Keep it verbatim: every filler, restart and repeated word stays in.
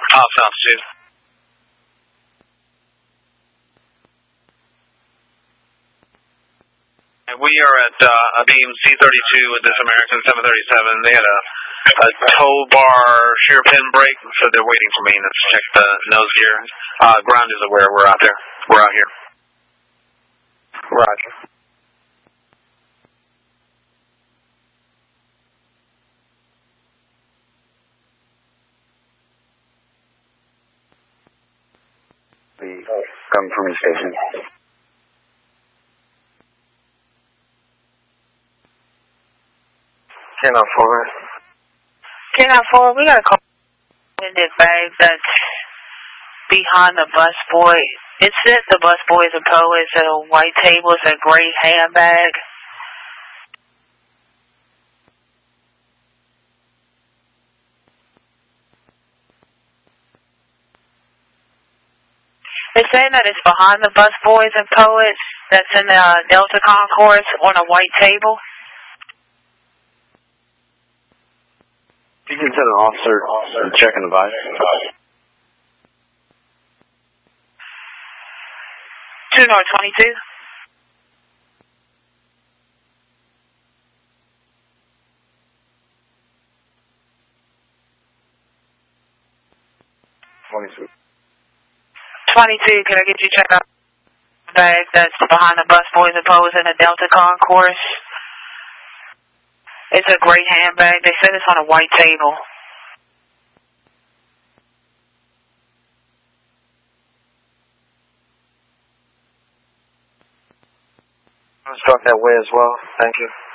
Off altitude. We are at uh, a beam C thirty-two with this American seven thirty-seven. They had a, a tow bar shear pin break, so they're waiting for maintenance to check the nose gear. Uh, ground is aware we're out there. We're out here. Roger. The come from the station. ten oh four. ten oh four, we got a call in that bag that's behind the bus boy. It says the bus boy is a poet. It's at a white table. It's a gray handbag. It's saying that it's behind the bus boys and poets. That's in the uh, Delta Concourse on a white table. You can send an officer, officer checking the bike. two North twenty-two. twenty-two. twenty-two, can I get you checked out the bag that's behind the bus boys and poets in the Delta Concourse? It's a gray handbag. They said it's on a white table. I'll start that way as well. Thank you.